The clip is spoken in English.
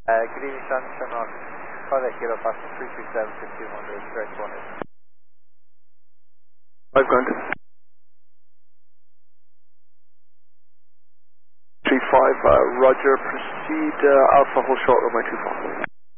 Good evening, Sunshine on Quebec Kilo Passenger 337 5100, direct 1 is. 5 grand. 35, Roger, proceed Alpha hold short runway 24.